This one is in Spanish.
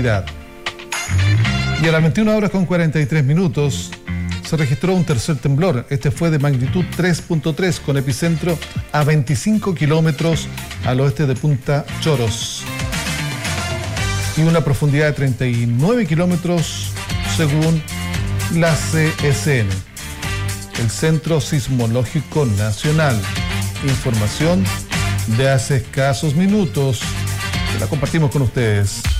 actividad. Y a las 21 horas con 43 minutos se registró un tercer temblor. Este fue de magnitud 3.3 con epicentro a 25 kilómetros al oeste de Punta Choros y una profundidad de 39 kilómetros según la CSN, el Centro Sismológico Nacional. Información de hace escasos minutos que la compartimos con ustedes.